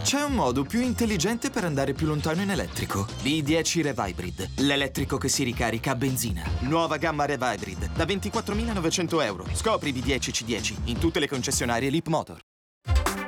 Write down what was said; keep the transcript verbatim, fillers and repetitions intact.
C'è un modo più intelligente per andare più lontano in elettrico. l'I dieci Revibrid, l'elettrico che si ricarica a benzina. Nuova gamma Revibrid, da ventiquattromilanovecento euro. Scopri B dieci C dieci in tutte le concessionarie Leapmotor.